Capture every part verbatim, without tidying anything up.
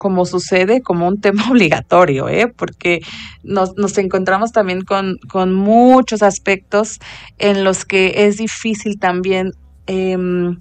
como sucede, como un tema obligatorio, ¿eh? Porque nos, nos encontramos también con, con muchos aspectos en los que es difícil también eh,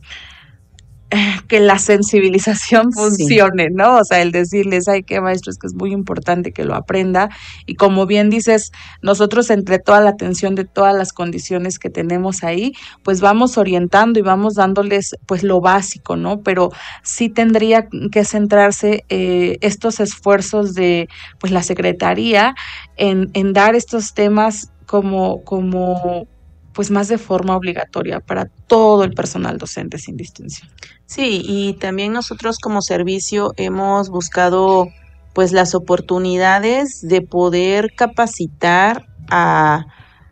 que la sensibilización funcione, sí. ¿no? O sea, el decirles, ay, qué maestro, es que es muy importante que lo aprenda. Y como bien dices, nosotros entre toda la atención de todas las condiciones que tenemos ahí, pues vamos orientando y vamos dándoles pues lo básico, ¿no? Pero sí tendría que centrarse eh, estos esfuerzos de pues la Secretaría en, en dar estos temas como, como pues más de forma obligatoria para todo el personal docente sin distinción. Sí, y también nosotros como servicio hemos buscado pues las oportunidades de poder capacitar a,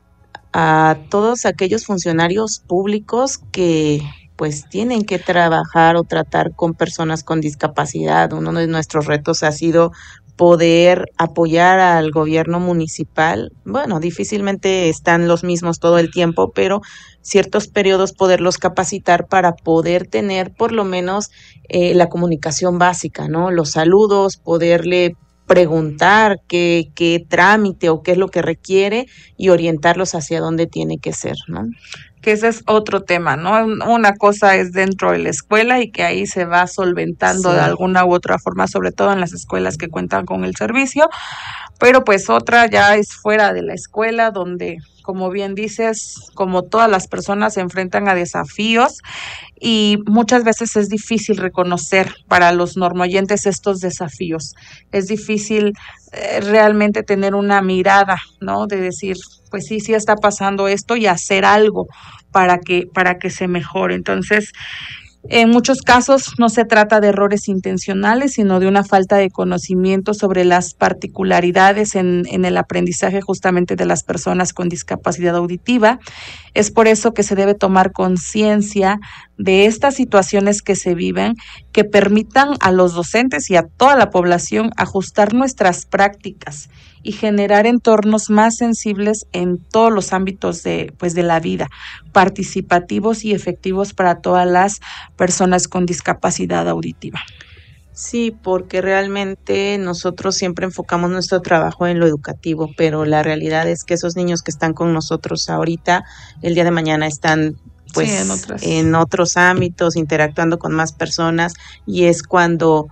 a todos aquellos funcionarios públicos que pues tienen que trabajar o tratar con personas con discapacidad. Uno de nuestros retos ha sido poder apoyar al gobierno municipal. Bueno, difícilmente están los mismos todo el tiempo, pero ciertos periodos poderlos capacitar para poder tener por lo menos eh, la comunicación básica, ¿no? Los saludos, poderle preguntar qué, qué trámite o qué es lo que requiere y orientarlos hacia dónde tiene que ser, ¿no? Que ese es otro tema, ¿no? Una cosa es dentro de la escuela y que ahí se va solventando sí. de alguna u otra forma, sobre todo en las escuelas que cuentan con el servicio, pero pues otra ya es fuera de la escuela, donde, como bien dices, como todas las personas se enfrentan a desafíos y muchas veces es difícil reconocer para los normoyentes estos desafíos. Es difícil eh, realmente tener una mirada, ¿no? De decir, pues sí, sí está pasando esto y hacer algo para que, para que se mejore. Entonces, en muchos casos no se trata de errores intencionales, sino de una falta de conocimiento sobre las particularidades en, en el aprendizaje justamente de las personas con discapacidad auditiva. Es por eso que se debe tomar conciencia de estas situaciones que se viven, que permitan a los docentes y a toda la población ajustar nuestras prácticas y generar entornos más sensibles en todos los ámbitos de, pues, de la vida, participativos y efectivos para todas las personas con discapacidad auditiva. Sí, porque realmente nosotros siempre enfocamos nuestro trabajo en lo educativo, pero la realidad es que esos niños que están con nosotros ahorita, el día de mañana están pues sí, en, otras. en otros ámbitos, interactuando con más personas, y es cuando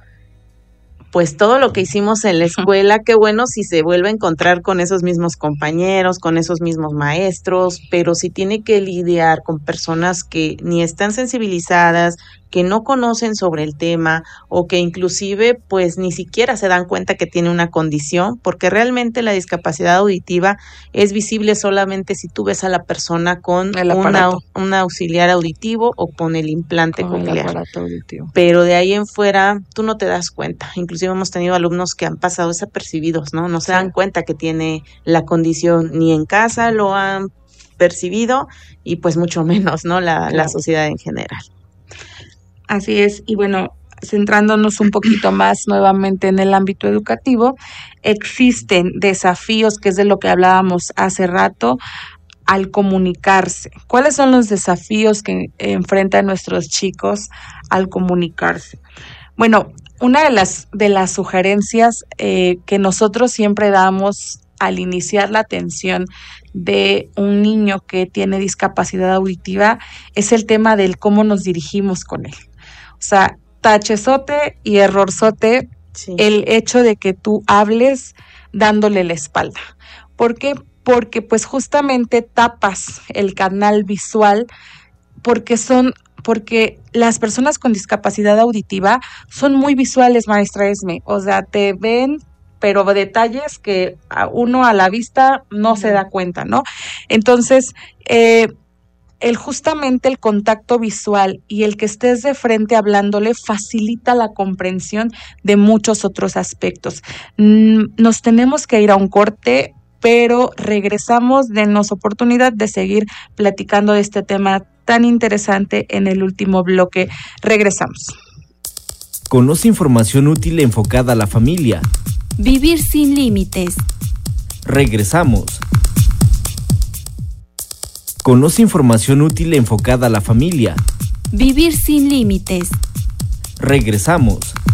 pues todo lo que hicimos en la escuela, qué bueno si se vuelve a encontrar con esos mismos compañeros, con esos mismos maestros, pero si tiene que lidiar con personas que ni están sensibilizadas, que no conocen sobre el tema o que inclusive pues ni siquiera se dan cuenta que tiene una condición, porque realmente la discapacidad auditiva es visible solamente si tú ves a la persona con una, un auxiliar auditivo o con el implante con coclear. El aparato auditivo. Pero de ahí en fuera tú no te das cuenta. Inclusive hemos tenido alumnos que han pasado desapercibidos, ¿no? No se sí. dan cuenta que tiene la condición, ni en casa lo han percibido y pues mucho menos, ¿no? La, claro. la sociedad en general. Así es, y bueno, centrándonos un poquito más nuevamente en el ámbito educativo, existen desafíos, que es de lo que hablábamos hace rato, al comunicarse. ¿Cuáles son los desafíos que enfrentan nuestros chicos al comunicarse? Bueno, una de las, de las sugerencias eh, que nosotros siempre damos al iniciar la atención de un niño que tiene discapacidad auditiva es el tema del cómo nos dirigimos con él. O sea, tachezote y errorzote, sí. el hecho de que tú hables dándole la espalda. ¿Por qué? Porque pues justamente tapas el canal visual, porque son, porque las personas con discapacidad auditiva son muy visuales, maestra Esme. O sea, te ven, pero detalles que a uno a la vista no uh-huh. se da cuenta, ¿no? Entonces, eh, el justamente el contacto visual y el que estés de frente hablándole facilita la comprensión de muchos otros aspectos. Nos tenemos que ir a un corte, pero regresamos, denos oportunidad de seguir platicando de este tema tan interesante en el último bloque. Regresamos. Conoce información útil enfocada a la familia. Vivir sin límites. Regresamos. Conoce información útil enfocada a la familia. Vivir sin límites. Regresamos.